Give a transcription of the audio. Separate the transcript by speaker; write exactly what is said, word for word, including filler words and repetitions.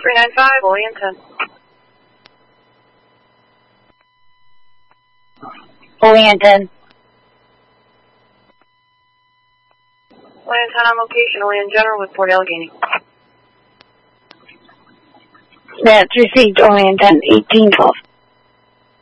Speaker 1: three nine five, Olean ten.
Speaker 2: Olean ten.
Speaker 1: Olean ten on location, Olean General with Port Allegheny.
Speaker 2: That's received, Olean ten, eighteen twelve.